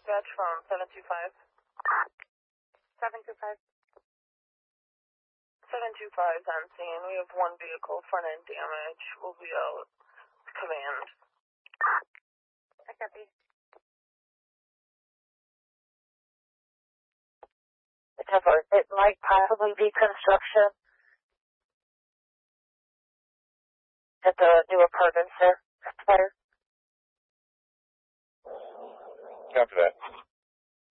dispatch from 725. 725. 725's on scene. We have one vehicle, front end damage. We'll be out. Command. I copy. It might possibly be construction at the new apartments there. Fire. Copy that.